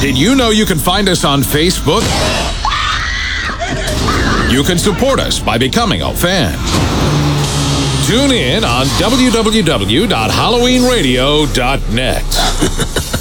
Did you know you can find us on Facebook? You can support us by becoming a fan. Tune in on www.halloweenradio.net.